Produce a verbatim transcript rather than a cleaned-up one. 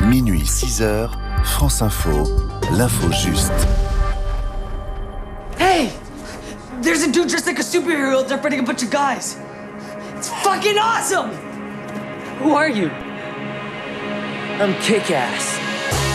Minuit six heures, France Info, l'info juste. Hey! There's a dude dressed like a superhero out there fighting a bunch of guys. It's fucking awesome! Who are you? I'm Kick-Ass.